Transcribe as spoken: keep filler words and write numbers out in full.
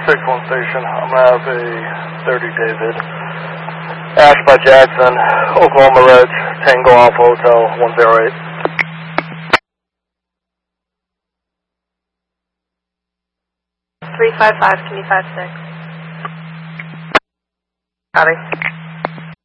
six one station. I'm going to have a thirty David. Ash by Jackson, Oklahoma Ridge, Tango Alpha Hotel one zero eight. three five five, give me five six. Copy.